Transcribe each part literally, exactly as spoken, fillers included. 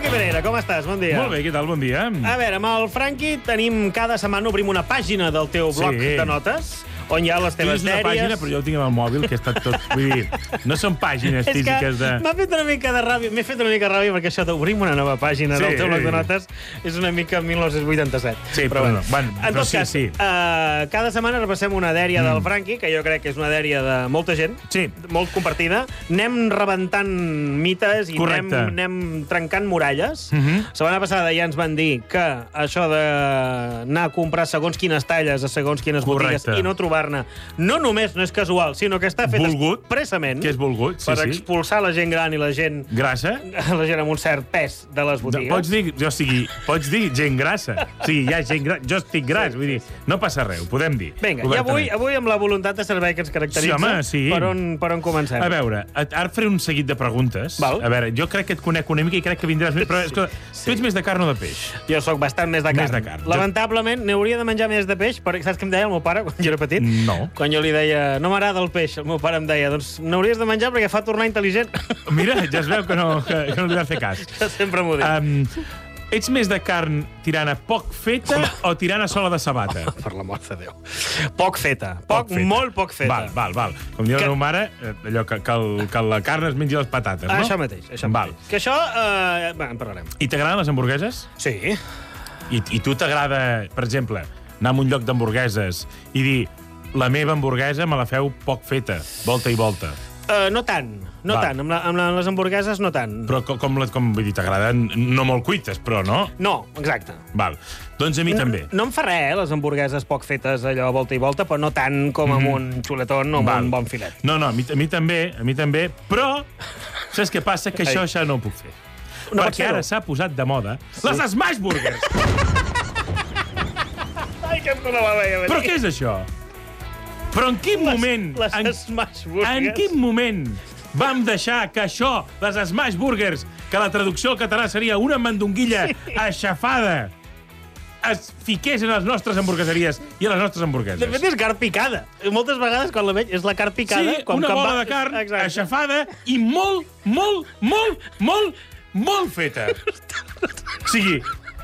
Franqui Pereira, com estàs? Bon dia. Molt bé, què tal? Bon dia. A veure, amb el Franqui tenim cada setmana obrim una pàgina del teu blog Sí. de notes on hi ha les Tu teves dius una dèries. pàgina, però jo ho tinc amb el mòbil, que he estat tot... Vull dir, no són pàgines És que físiques de... m'ha fet una mica de ràbia, m'he fet una mica de ràbia perquè això d'obrim una nova pàgina Sí. del teu blog de notes és una mica mil nou-cents vuitanta-set. Sí, però no. Bueno, en però tot sí, cas, sí. Uh, cada setmana repassem una dèria mm. del Franqui, que jo crec que és una dèria de molta gent, Sí. molt compartida. Anem rebentant mites i anem, Correcte. anem trencant muralles. Mhm. La setmana passada ja ens van dir que això d'anar a comprar segons quines talles a segons quines botigues Correcte. i no trobar-ne, no només no és casual, sinó que està fet Volgut. expressament Que és volgut, sí, per sí. expulsar la gent gran i la gent Grassa? la gent amb un cert pes de les No, botigues. pots dir, o sigui, pots dir gent grassa. O sigui, hi ha gent grassa. Jo estic gras, vull dir, no passa res, ho podem dir. Vinga, i avui, avui amb la voluntat de servei que ens caracteritza, Sí, home, sí. per, on, per on comencem? A veure, ara faré un seguit de preguntes. Val. A veure, jo crec que et conec una mica i crec que vindràs més, però escolta, Sí. tu ets més de carn o de peix? Jo sóc bastant més de carn. Més de carn. Lamentablement, n'hauria de menjar més de peix, perquè saps què em deia el meu pare quan jo era petit? No. Quan jo li deia, no m'agrada el peix, el meu pare em deia, doncs n'hauries de menjar perquè fa tornar intel·ligent. Mira, ja es veu que no, que, que no li vas fer cas. Sempre m'ho dic. Um, ets més de carn tirant a poc feta o tirant a sola de sabata? Per l'amor de Déu. Poc feta. Poc, feta. molt poc feta. Val, val, val. Com diu Que- la meva mare, eh, allò que, que, el, que la carn es mengi les patates, no? Això mateix, això Val. mateix. Que això, eh, bé, en parlarem. I t'agraden les hamburgueses? Sí. I, i tu t'agrada, per exemple, anar a un lloc d'hamburgueses i dir la meva hamburguesa me la feu poc feta, volta i volta. Uh, no tant, no Val. tant. Amb, la, amb, la, amb les hamburgueses no tant. Però com, com, la- com vull dir, t'agraden no molt cuites, però no? No, exacte. Val. Doncs a mi també. No em fa res, eh, les hamburgueses poc fetes allò volta i volta, però no tant com amb un xuletón o amb Val. un bon filet. No, no, a mi, a mi també, a mi també, però saps què passa? Que Ai. això ja no ho puc fer. No pots Perquè fer-ho? ara s'ha posat de moda les Smash Burgers. Ai, que no la veia venir. Però què és això? Però en quin moment... Les en, Smash Burgers. en quin moment vam deixar que això, les Smash Burgers, que la traducció al català seria una mandonguilla aixafada, es fiqués en les nostres hamburgueseries i a les nostres hamburgueses? De fet, és carn picada. Moltes vegades, quan la veig, és la carn picada. Sí, com una que bola va- de carn Exacte. aixafada i molt, molt, molt, molt, molt feta. O sigui,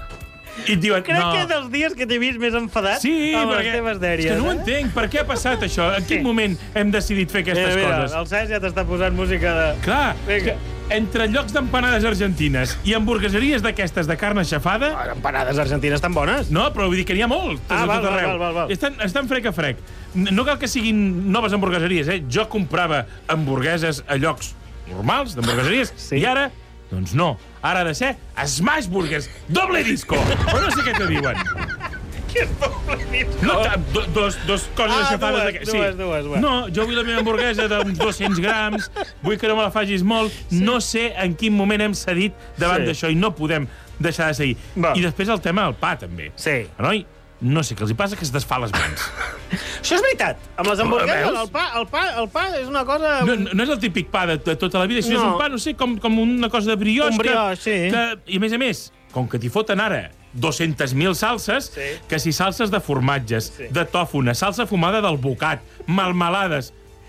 i et diuen... Crec no. que és dels dies que t'he vist més enfadat Sí, amb perquè... les teves És dèries. que no ho eh? entenc. Per què ha passat això? En quin Sí. moment hem decidit fer aquestes Mira, mira, coses? el Cesc ja t'està posant música de... Clar, Vinga. que entre llocs d'empanades argentines i hamburgueseries d'aquestes de carn aixafada... Ah, empanades argentines tan bones. No, però vull dir que n'hi ha molt. Ah, a val, tot val, arreu. val, val, val. Estan, estan frec a frec. No cal que siguin noves hamburgueseries, eh? Jo comprava hamburgueses a llocs normals, d'hamburgueseries, Sí. i ara, doncs no. Ara ha de ser Smash Burgers, doble disco. Però no sé què te diuen. Que és doble disco. No, ta- do, dos, dos coses Ah, aixafades. dues, d'aquest- dues, dues, va. No, jo vull la meva hamburguesa d'uns dos-cents grams, vull que no me la facis molt. Sí. No sé en quin moment hem cedit davant Sí. d'això i no podem deixar de seguir. Va. I després el tema del pa, també. Sí. Noi, no sé què els hi passa, que es desfà les mans. Això és veritat. Amb les hamburgueses, Veus? el pa, el, pa, el pa és una cosa... No, no és el típic pa de, de tota la vida, sinó No. és un pa, no sé, com, com una cosa de brioix. Un brioix, que, sí. Que, I a més a més, com que t'hi foten ara dos-centes mil salses, Sí. que si salses de formatges, Sí. de tòfona, salsa fumada del bocat, melmelades,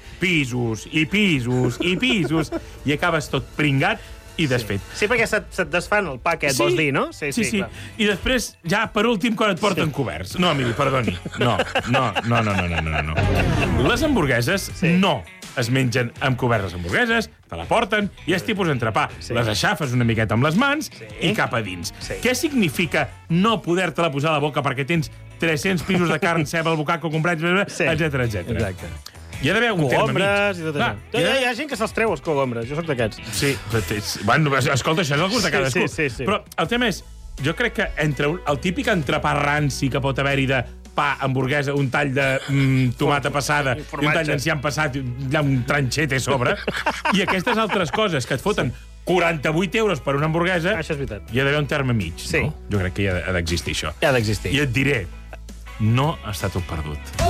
pisos i pisos i pisos, i acabes tot pringat i desfet. Sí, perquè se't, se't desfan el pa aquest, vols dir, no? Sí, sí. clar. I després, ja, per últim, quan et porten sí. coberts. No, Emili, perdoni. No, no, no, no, no, no, no, no. Les hamburgueses Sí. no es mengen amb coberts les hamburgueses, te la porten i és tipus entrepà. Sí. Les aixafes una miqueta amb les mans Sí. i cap a dins. Sí. Què significa no poder-te-la posar a la boca perquè tens tres-cents pisos de carn, ceba, al bocac, comprats, Sí. etcètera, etcètera. Exacte. Hi ha d'haver un terme mig. Cogombres i tot Clar, això. Hi ha, hi ha gent que se'ls treu, els cogombres. Jo sóc d'aquests. Sí, però tens- bueno, escolta, això és el gust de Sí, cadascú. sí, sí, sí. Però el tema és, jo crec que entre un, el típic entrepà ranci que pot haver-hi de pa, hamburguesa, un tall de mm, tomata passada I i un formatge. tall d'enciam passat i hi ha un tranxete a sobre, i aquestes altres coses que et foten quaranta-vuit euros per una hamburguesa, Això és veritat. hi ha d'haver un terme mig, Sí. no? Jo crec que hi ha d'existir això. Ha d'existir. I et diré, no està tot perdut.